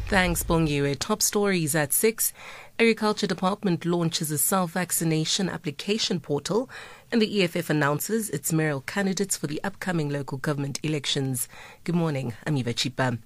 Thanks, Bongiwe. Top stories at 6. Agriculture Department launches a self-vaccination application portal, and the EFF announces its mayoral candidates for the upcoming local government elections. Good morning, I'm Eva Chipa.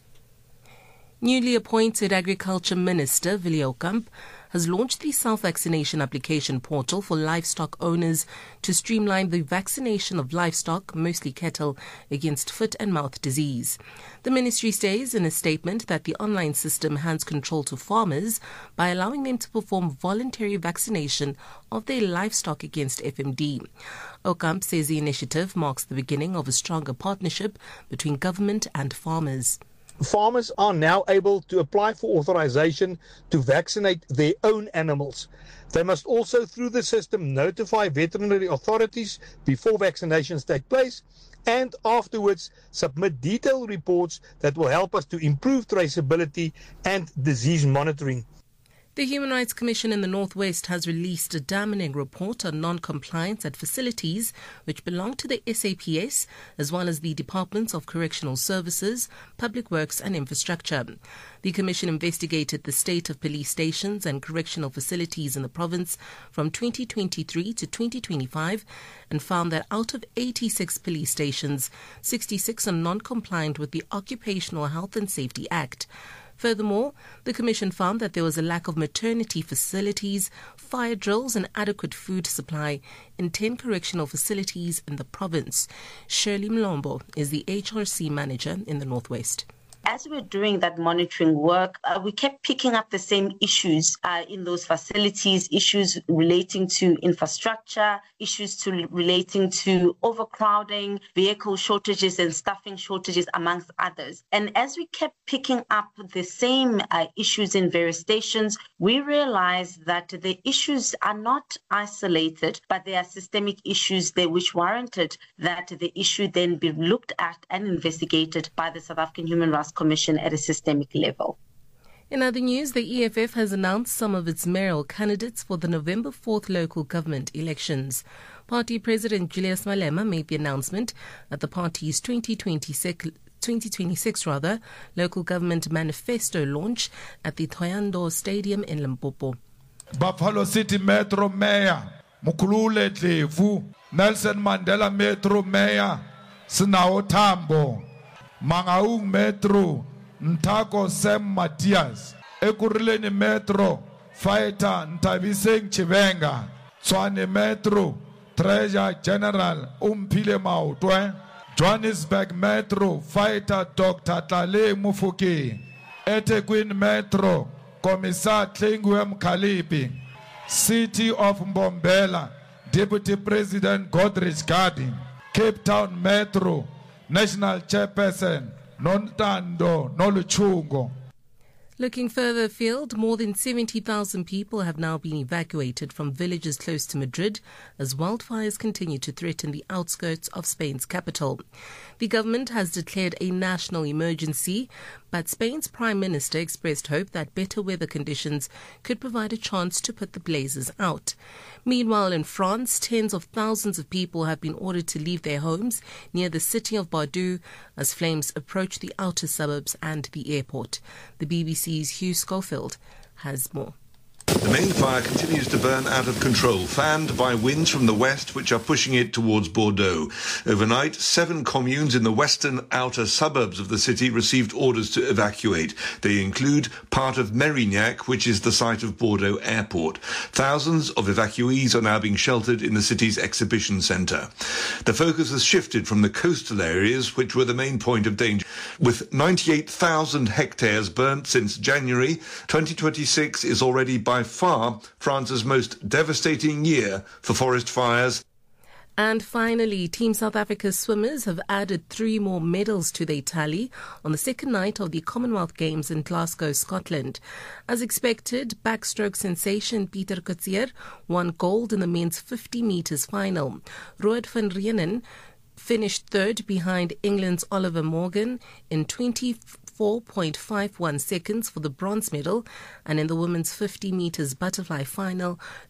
Newly appointed Agriculture Minister Willie Aucamp has launched the self-vaccination application portal for livestock owners to streamline the vaccination of livestock, mostly cattle, against foot and mouth disease. The ministry says in a statement that the online system hands control to farmers by allowing them to perform voluntary vaccination of their livestock against FMD. Aucamp says the initiative marks the beginning of a stronger partnership between government and farmers. Farmers are now able to apply for authorization to vaccinate their own animals. They must also, through the system, notify veterinary authorities before vaccinations take place and afterwards submit detailed reports that will help us to improve traceability and disease monitoring. The Human Rights Commission in the Northwest has released a damning report on non-compliance at facilities which belong to the SAPS, as well as the Departments of Correctional Services, Public Works and Infrastructure. The Commission investigated the state of police stations and correctional facilities in the province from 2023 to 2025 and found that out of 86 police stations, 66 are non-compliant with the Occupational Health and Safety Act. Furthermore, the Commission found that there was a lack of maternity facilities, fire drills and adequate food supply in 10 correctional facilities in the province. Shirley Mlombo is the HRC manager in the Northwest. As we were doing that monitoring work, we kept picking up the same issues in those facilities, issues relating to infrastructure, issues relating to overcrowding, vehicle shortages and staffing shortages, amongst others. And as we kept picking up the same issues in various stations, we realized that the issues are not isolated, but they are systemic issues there which warranted that the issue then be looked at and investigated by the South African Human Rights Commission at a systemic level. In other news, the EFF has announced some of its mayoral candidates for the November 4th local government elections. Party President Julius Malema made the announcement at the party's 2026 local government manifesto launch at the Thohoyandou Stadium in Limpopo. Buffalo City Metro Mayor Mukhulule Dlevu, Nelson Mandela Metro Mayor Sinao Tambo, Mangaung Metro Ntako Sam Matias, Ekurileni Metro Fighter Ntabiseng Chivenga, Tswane Metro Treasurer General Umpile Mautwe, Johannesburg Metro Fighter Dr. Tlale Mufuki, eThekwini Metro Commissar Tlengwe Mkhalipi, City of Mbombela Deputy President Godrich Gadi, Cape Town Metro National Chairperson Nontando Noluchungo. Looking further afield, more than 70,000 people have now been evacuated from villages close to Madrid as wildfires continue to threaten the outskirts of Spain's capital. The government has declared a national emergency, but Spain's Prime Minister expressed hope that better weather conditions could provide a chance to put the blazes out. Meanwhile, in France, tens of thousands of people have been ordered to leave their homes near the city of Bordeaux as flames approach the outer suburbs and the airport. The BBC's Hugh Schofield has more. The main fire continues to burn out of control, fanned by winds from the west which are pushing it towards Bordeaux. Overnight, 7 communes in the western outer suburbs of the city received orders to evacuate. They include part of Mérignac, which is the site of Bordeaux Airport. Thousands of evacuees are now being sheltered in the city's exhibition centre. The focus has shifted from the coastal areas, which were the main point of danger. With 98,000 hectares burnt since January, 2026 is already by far France's most devastating year for forest fires. And finally, Team South Africa's swimmers have added 3 more medals to their tally on the second night of the Commonwealth Games in Glasgow, Scotland. As expected, backstroke sensation Pieter Coetzee won gold in the men's 50 metres final. Rood van Reenen finished third behind England's Oliver Morgan in 24.51 seconds for the bronze medal, and in the women's 50 metres butterfly final,